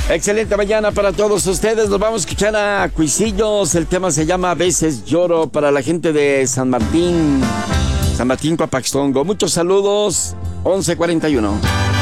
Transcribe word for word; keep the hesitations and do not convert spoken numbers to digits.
Excelente mañana para todos ustedes. Nos vamos a escuchar a Cuisillos. El tema se llama A veces lloro, para la gente de San Martín. San Martín, Papaxtongo. Muchos saludos. once cuarenta y uno.